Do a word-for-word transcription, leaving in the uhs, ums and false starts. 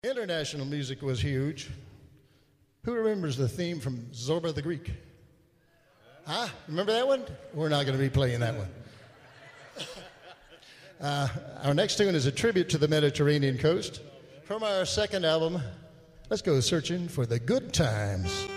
International music was huge. Who remembers the theme from Zorba the Greek? Huh? Remember that one? We're not going to be playing that one. Uh, our next tune is a tribute to the Mediterranean coast. From our second album, let's go searching for the good times.